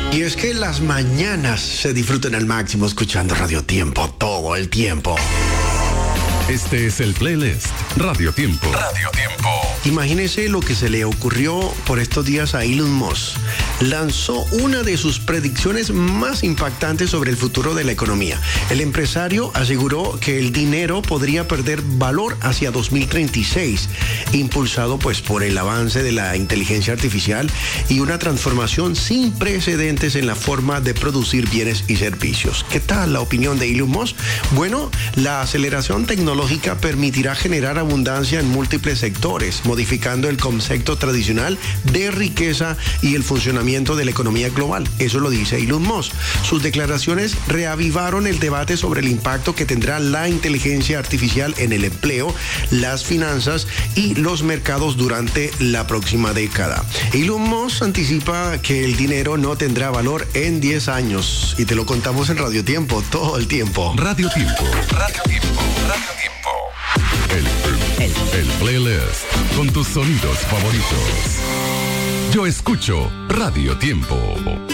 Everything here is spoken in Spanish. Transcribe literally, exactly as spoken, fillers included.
Y es que las mañanas se disfrutan al máximo escuchando Radio Tiempo todo el tiempo. Este es el playlist Radio Tiempo. Radio Tiempo. Imagínese lo que se le ocurrió por estos días a Elon Musk. Lanzó una de sus predicciones más impactantes sobre el futuro de la economía. El empresario aseguró que el dinero podría perder valor hacia dos mil treinta y seis, impulsado pues por el avance de la inteligencia artificial y una transformación sin precedentes en la forma de producir bienes y servicios. ¿Qué tal la opinión de Elon Musk? Bueno, la aceleración tecnológica permitirá generar abundancia en múltiples sectores, modificando el concepto tradicional de riqueza y el funcionamiento de la economía global. Eso lo dice Elon Musk. Sus declaraciones reavivaron el debate sobre el impacto que tendrá la inteligencia artificial en el empleo, las finanzas y los mercados durante la próxima década. Elon Musk anticipa que el dinero no tendrá valor en diez años y te lo contamos en Radio Tiempo todo el tiempo. Radio Tiempo. Radio Tiempo. Radio Tiempo. El, el, el playlist con tus sonidos favoritos. Yo escucho Radio Tiempo.